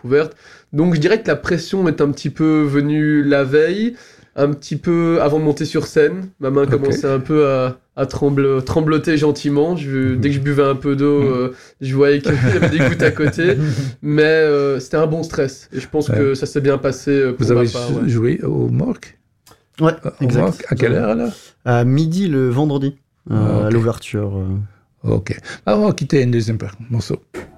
ouverte. Donc je dirais que la pression est un petit peu venue la veille, un petit peu avant de monter sur scène. Ma main commençait un peu à trembloter gentiment. Dès que je buvais un peu d'eau, je voyais qu'il y avait des gouttes à côté. Mais c'était un bon stress. Et je pense que ça s'est bien passé pour Vous avez ma part. joué au Morgue? Ouais, exact. À quelle heure, alors? À midi le vendredi, à l'ouverture. Ok. On va quitter un deuxième morceau.